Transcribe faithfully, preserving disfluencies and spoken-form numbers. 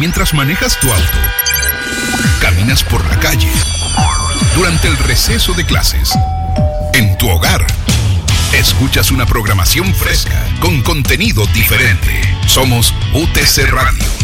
mientras manejas tu auto, caminas por la calle, durante el receso de clases, en tu hogar. Escuchas una programación fresca, con contenido diferente. Somos U T C Radio.